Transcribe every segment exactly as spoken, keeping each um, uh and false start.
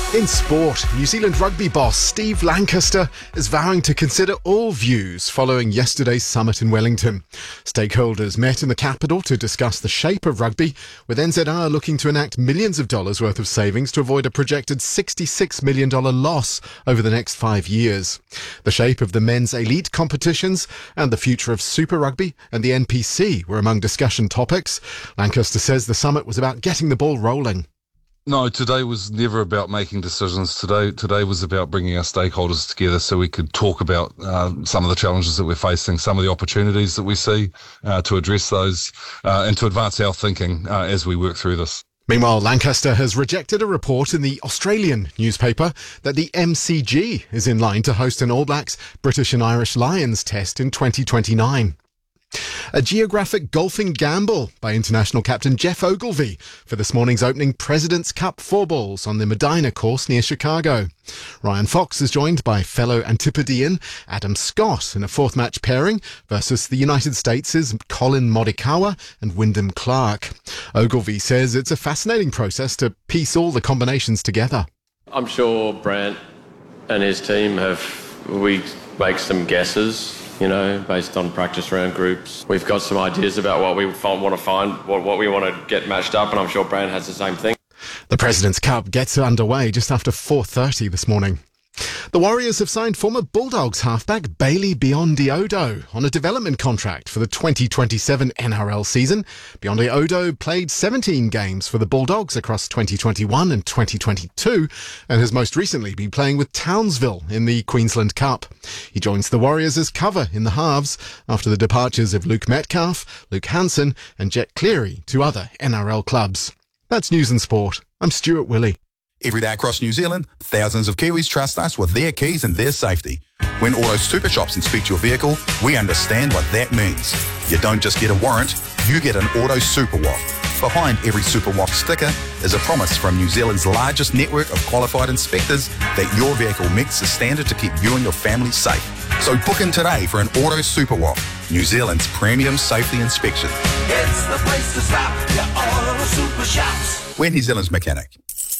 In sport, New Zealand rugby boss Steve Lancaster is vowing to consider all views following yesterday's summit in Wellington. Stakeholders met in the capital to discuss the shape of rugby, with N Z R looking to enact millions of dollars worth of savings to avoid a projected sixty-six million dollars loss over the next five years. The shape of the men's elite competitions and the future of Super Rugby and the N P C were among discussion topics. Lancaster says the summit was about getting the ball rolling. No, today was never about making decisions. Today today was about bringing our stakeholders together so we could talk about uh, some of the challenges that we're facing, some of the opportunities that we see uh, to address those uh, and to advance our thinking uh, as we work through this. Meanwhile, Lancaster has rejected a report in the Australian newspaper that the M C G is in line to host an All Blacks British and Irish Lions test in twenty twenty-nine. A geographic golfing gamble by international captain Geoff Ogilvy for this morning's opening President's Cup four balls on the Medina course near Chicago. Ryan Fox is joined by fellow Antipodean Adam Scott in a fourth match pairing versus the United States' Colin Morikawa and Wyndham Clark. Ogilvy says it's a fascinating process to piece all the combinations together. I'm sure Brant and his team have, we make some guesses, you know, based on practice round groups. We've got some ideas about what we want to find, what, what we want to get matched up, and I'm sure Brand has the same thing. The President's Cup gets underway just after four thirty this morning. The Warriors have signed former Bulldogs halfback Bailey Biondi-Odo on a development contract for the twenty twenty-seven N R L season. Biondi-Odo played seventeen games for the Bulldogs across twenty twenty-one and twenty twenty-two and has most recently been playing with Townsville in the Queensland Cup. He joins the Warriors as cover in the halves after the departures of Luke Metcalf, Luke Hansen and Jet Cleary to other N R L clubs. That's News and Sport. I'm Stuart Willey. Every day across New Zealand, thousands of Kiwis trust us with their keys and their safety. When Auto Super Shops inspect your vehicle, we understand what that means. You don't just get a warrant, you get an Auto Super W A F. Behind every Super W A F sticker is a promise from New Zealand's largest network of qualified inspectors that your vehicle meets the standard to keep you and your family safe. So book in today for an Auto Super W A F, New Zealand's premium safety inspection. It's the place to stop, your Auto Super Shops. We're New Zealand's mechanic.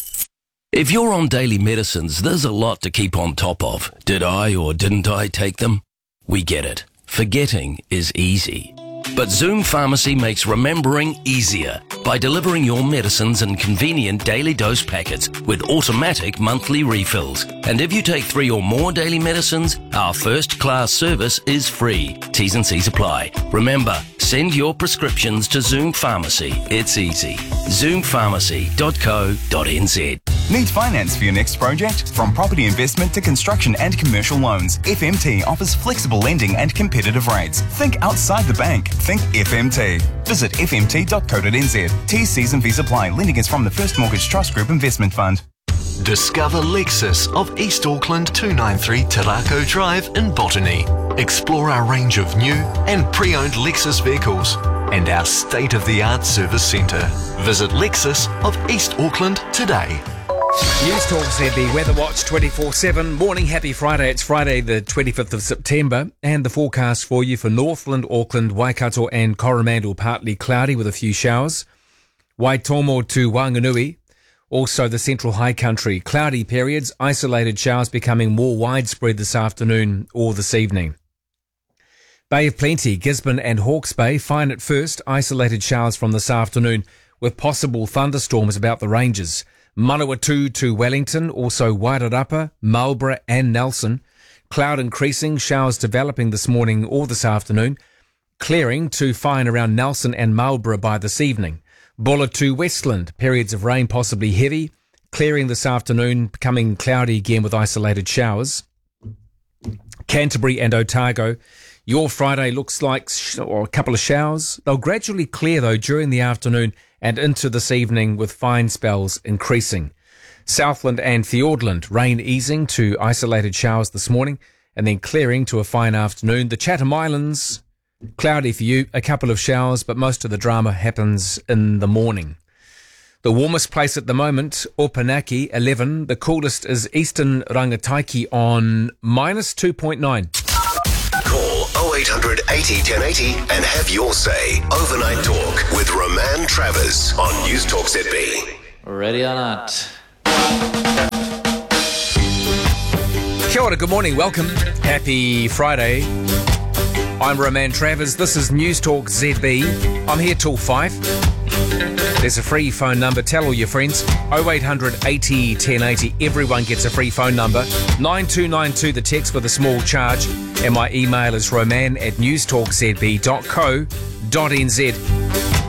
If you're on daily medicines, there's a lot to keep on top of. Did I or didn't I take them? We get it. Forgetting is easy. But Zoom Pharmacy makes remembering easier by delivering your medicines in convenient daily dose packets with automatic monthly refills. And if you take three or more daily medicines, our first class service is free. T's and C's apply. Remember, send your prescriptions to Zoom Pharmacy. It's easy. zoom pharmacy dot co dot n z. Need finance for your next project? From property investment to construction and commercial loans, F M T offers flexible lending and competitive rates. Think outside the bank. Think F M T. Visit f m t dot co dot n z. T's, C's and V's apply. Lending is from the First Mortgage Trust Group Investment Fund. Discover Lexus of East Auckland two ninety-three Tarako Drive in Botany. Explore our range of new and pre-owned Lexus vehicles and our state-of-the-art service centre. Visit Lexus of East Auckland today. News Talk Z B Weather Watch twenty-four seven. Morning, happy Friday. It's Friday the twenty-fifth of September, and the forecast for you for Northland, Auckland, Waikato and Coromandel partly cloudy with a few showers. Waitomo to Wanganui, also the Central High Country, cloudy periods, isolated showers becoming more widespread this afternoon or this evening. Bay of Plenty, Gisborne and Hawke's Bay, fine at first, isolated showers from this afternoon with possible thunderstorms about the ranges. Manawatu to Wellington, also Wairarapa, Marlborough and Nelson. Cloud increasing, showers developing this morning or this afternoon. Clearing to fine around Nelson and Marlborough by this evening. Bulla to Westland, periods of rain possibly heavy. Clearing this afternoon, becoming cloudy again with isolated showers. Canterbury and Otago. Your Friday looks like sh- or a couple of showers. They'll gradually clear though during the afternoon and into this evening with fine spells increasing. Southland and Fiordland, rain easing to isolated showers this morning and then clearing to a fine afternoon. The Chatham Islands, cloudy for you, a couple of showers, but most of the drama happens in the morning. The warmest place at the moment, Opanaki, eleven. The coolest is Eastern Rangataiki on minus two point nine. Call oh eight hundred eighty ten eighty and have your say. Overnight Talk with Roman Travers on News Talk Z B. Ready or not? Kia ora, good morning, welcome. Happy Friday. I'm Roman Travers. This is News Talk Z B. I'm here till five. There's a free phone number. Tell all your friends. oh eight hundred eighty ten eighty. Everyone gets a free phone number. nine two nine two, the text with a small charge. And my email is roman at newstalkzb dot co dot nz.